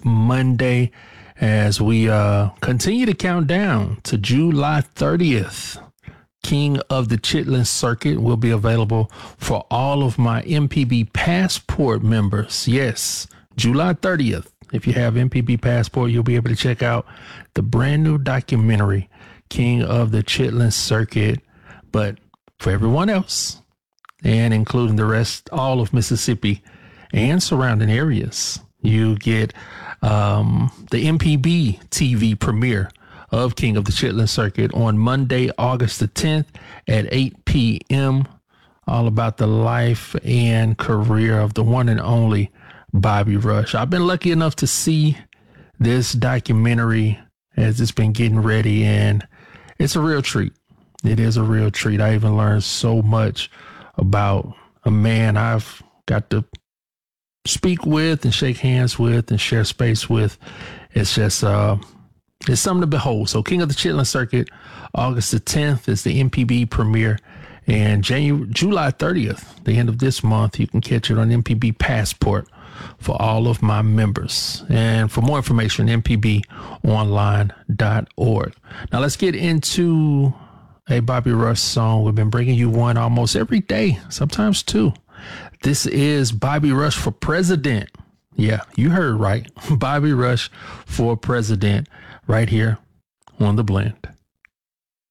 Monday as we continue to count down to July 30th. King of the Chitlin Circuit will be available for all of my MPB Passport members. Yes, July 30th. If you have MPB Passport, you'll be able to check out the brand new documentary, King of the Chitlin Circuit. But for everyone else, and including the rest, all of Mississippi and surrounding areas, you get the MPB TV premiere of King of the Chitlin Circuit on Monday, August the 10th at 8 p.m. All about the life and career of the one and only Bobby Rush. I've been lucky enough to see this documentary as it's been getting ready, and it's a real treat. It is a real treat. I even learned so much about a man I've got to speak with and shake hands with and share space with. It's just, it's something to behold. So King of the Chitlin Circuit, August the 10th is the MPB premiere. And July 30th, the end of this month, you can catch it on MPB Passport for all of my members. And for more information, mpbonline.org. Now let's get into a Bobby Rush song. We've been bringing you one almost every day, sometimes two. This is Bobby Rush for President. Yeah, you heard right. Bobby Rush for President right here on The Blend.